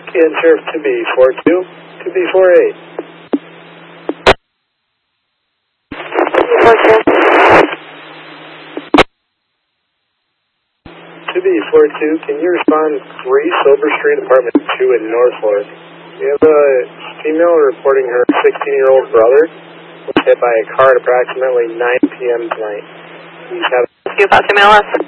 And Sheriff 2B42, 2B48. 2B42, can you respond 3 Silver Street, apartment 2 in North Fork? We have a female reporting her 16-year-old brother was hit by a car at approximately 9 p.m. tonight. Please have... You about to mail us?